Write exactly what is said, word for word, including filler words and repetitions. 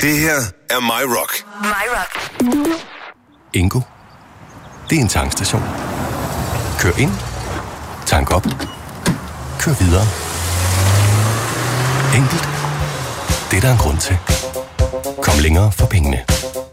Det her er My Rock. My Rock. Ingo. Det er en tankstation. Kør ind. Tank op. Kør videre. Enkelt. Det er der en grund til. Kom længere for pengene.